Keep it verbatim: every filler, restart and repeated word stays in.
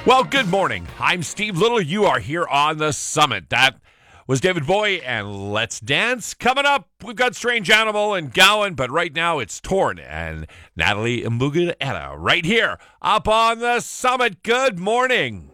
Well, good morning. I'm Steve Little. You are here on the summit. That was David Bowie and Let's Dance. Coming up, we've got Strange Animal and Gowan, but right now it's Torn and Natalie Imbruglia right here up on the summit. Good morning.